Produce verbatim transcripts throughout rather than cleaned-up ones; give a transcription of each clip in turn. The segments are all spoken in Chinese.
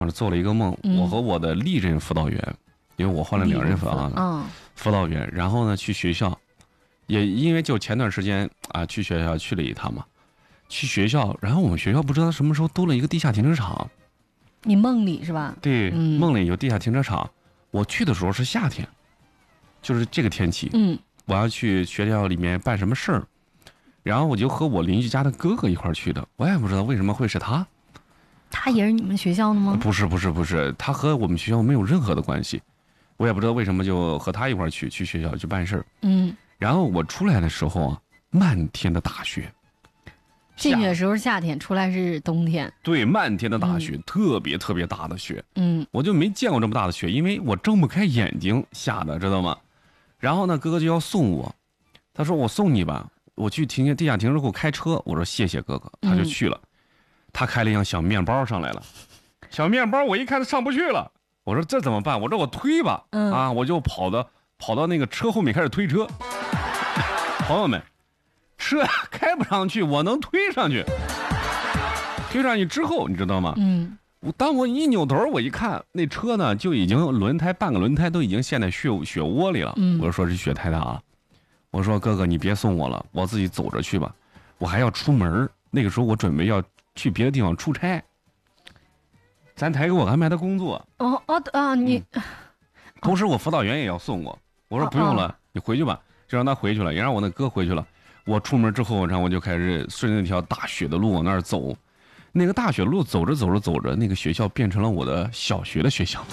做了一个梦， 嗯、 我和我的历任辅导员，因为我换了两任辅导员， 嗯， 辅导员，然后呢去学校，也因为就前段时间啊去学校去了一趟嘛，去学校，然后我们学校不知道什么时候多了一个地下停车场。 你梦里是吧？ 对， 嗯、 梦里有地下停车场。我去的时候是夏天，就是这个天气。 嗯， 我要去学校里面办什么事儿，然后我就和我邻居家的哥哥一块儿去的。我也不知道为什么会是他。 他也是你们学校的吗？ 不是，不是，不是，他和我们学校没有任何的关系。我也不知道为什么就和他一块儿去去学校去办事儿。 嗯， 然后我出来的时候啊，漫天的大雪。 进去的时候是夏天，出来是冬天。 对，漫天的大雪，嗯、特别特别大的雪。 嗯， 我就没见过这么大的雪，因为我睁不开眼睛，下的知道吗？然后呢，哥哥就要送我，他说我送你吧，我去停地下停车库开车。我说谢谢哥哥，他就去了。嗯、他开了一辆小面包上来了，小面包我一看他上不去了，我说这怎么办？我说我推吧， 嗯、 啊，我就跑到跑到那个车后面开始推车。朋友们。车开不上去，我能推上去。推上去之后，你知道吗？ 嗯， 我当我一扭头，我一看那车呢，就已经轮胎半个轮胎都已经陷在雪雪窝里了。 嗯， 我就说这雪太大了，我说哥哥你别送我了，我自己走着去吧，我还要出门。那个时候我准备要去别的地方出差，咱台给我安排的工作。 哦哦啊，你、 嗯，同时我辅导员也要送我，我说不用了， 哦、 你回去吧，就让他回去了，也让我那哥回去了。我出门之后，然后我就开始顺着那条大雪的路往那儿走。那个大雪路走着走着走着，那个学校变成了我的小学的学校，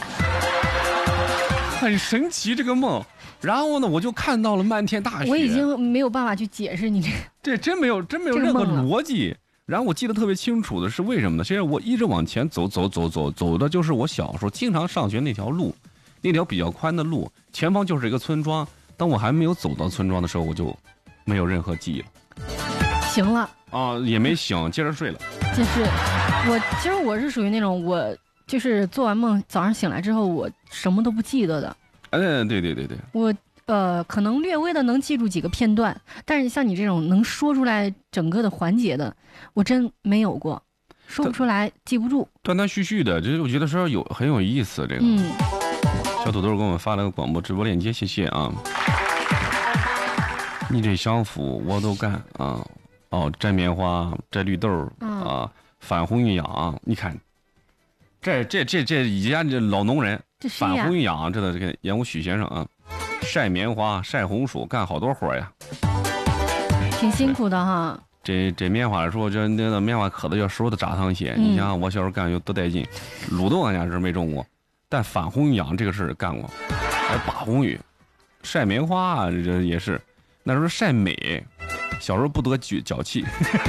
很神奇这个梦。然后呢，我就看到了漫天大雪。 我已经没有办法去解释你这个， 这真没有真没有任何逻辑。然后我记得特别清楚的是为什么呢？是因为我一直往前走走走走走的就是我小时候经常上学那条路，那条比较宽的路，前方就是一个村庄。当我还没有走到村庄的时候，我就没有任何记忆了。 行了啊，也没醒，接着睡了。 就是我，其实我是属于那种，我就是做完梦，早上醒来之后，我什么都不记得的。 嗯，对对对对。 我呃，可能略微的能记住几个片段，但是像你这种能说出来整个的环节的，我真没有过，说不出来，记不住。 断断续续的，这我觉得说有很有意思。这个， 嗯， 小土豆给我们发了个广播直播链接，谢谢啊。你这相符我都干啊！哦，摘棉花，摘绿豆啊， 嗯、 反红育养，你看，这这这这以前这老农人反红育养，这的这个演武许先生啊，晒棉花、晒红薯，干好多活呀， 挺辛苦的哈。 这这棉花说，这那个棉花壳子要熟的扎汤些。嗯、你想想我小时候干有多带劲，卤豆俺家是没种过，但反红育养这个事儿干过，还有把红育，晒棉花啊，这也是。那时候晒美，小时候不得脚气。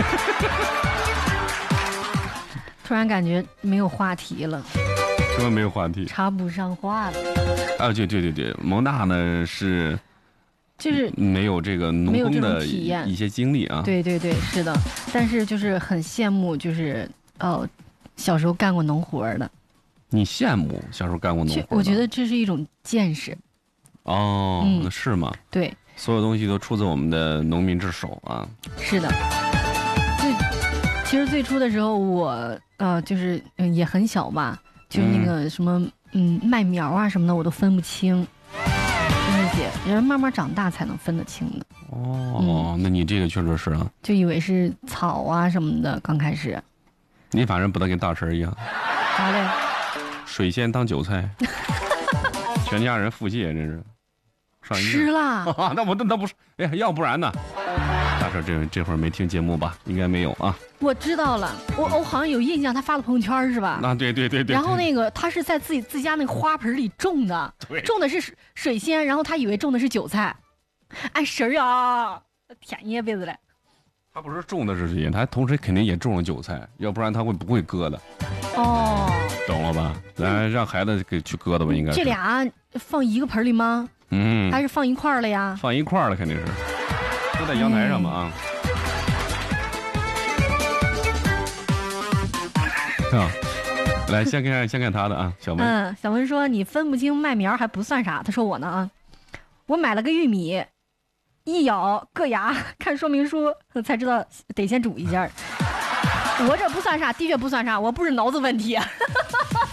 突然感觉没有话题了。 什么没有话题？ 插不上话了。 啊，对对对对，蒙大呢是， 就是没有这个农耕的一些经历啊。 对对对，是的，但是就是很羡慕，就是哦，小时候干过农活的。 你羡慕小时候干过农活？ 我觉得这是一种见识。 哦， 嗯、 那是吗？ 对。 所有东西都出自我们的农民之手啊！ 是的，最其实最初的时候我呃就是也很小吧，就是那个什么嗯麦苗啊什么的我都分不清，那些人慢慢长大才能分得清的。 哦，嗯、那你这个确实是啊， 就以为是草啊什么的，刚开始。 你反正不能跟大神一样。 啥嘞？ 水仙当韭菜，全家人腹泻，真是。 吃了、 啊，那我那那不是，哎，要不然呢？大婶这这会儿没听节目吧？应该没有啊。 我知道了，我我好像有印象，他发了朋友圈是吧？ 啊，对对对对。 然后那个他是在自己自家那个花盆里种的，种的是水仙，然后他以为种的是韭菜，哎婶儿呀，天爷辈子嘞！ 他不是种的是水仙，他同时肯定也种了韭菜，要不然他会不会割的？ 哦， 懂了吧？咱让孩子给去割的吧，应该是。 这俩放一个盆里吗？ 嗯， 还是放一块儿了呀？ 放一块儿了，肯定是，都在阳台上嘛啊。嗯、啊，来先看先看他的啊，小文。 嗯，小文说你分不清麦苗还不算啥，他说我呢啊，我买了个玉米，一咬硌牙，看说明书才知道得先煮一下。我这不算啥，的确不算啥，我不是脑子问题。